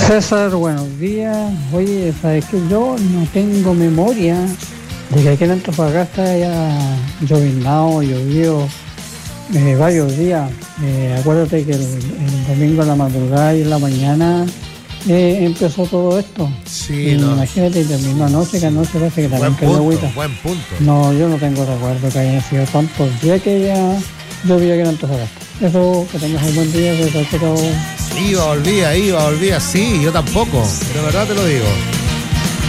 César, buenos días. Oye, ¿sabes qué? Yo no tengo memoria de que aquí en Antofagasta haya lloviznado, llovido varios días. Acuérdate que el domingo en la madrugada y en la mañana empezó todo esto. Sí, no. Imagínate, y terminó anoche, que anoche parece que también Buen cayó punto, agüita. buen punto. No, yo no tengo recuerdo que hayan sido tantos días que ya llovía aquí en Antofagasta. Eso, que tengas un buen día, que te Volvía, sí, yo tampoco, de verdad te lo digo.